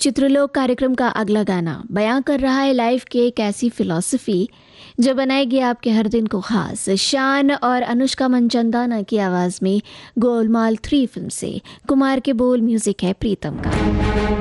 चित्रलोक कार्यक्रम का अगला गाना बयां कर रहा है लाइफ की एक ऐसी फिलॉसफी जो बनाएगी आपके हर दिन को खास। शान और अनुष्का मंचंदाना की आवाज़ में गोलमाल 3 फिल्म से कुमार के बोल, म्यूजिक है प्रीतम का।